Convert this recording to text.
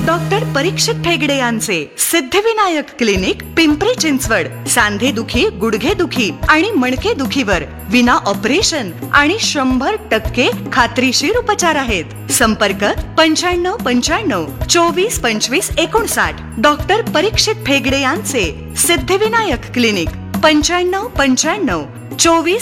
Doctor परीक्षित ठेगडे यांचे Siddhivinayak clinic, Pimpri Chinchwad. सांधे दुखी, गुडघे दुखी आणि मणके दुखीवर विना ऑपरेशन आणि 100% खात्रीशीर उपचार आहेत. संपर्क 9595 24 25 59. डॉक्टर परीक्षित ठेगडे यांचे सिद्धिविनायक क्लिनिक 9595 24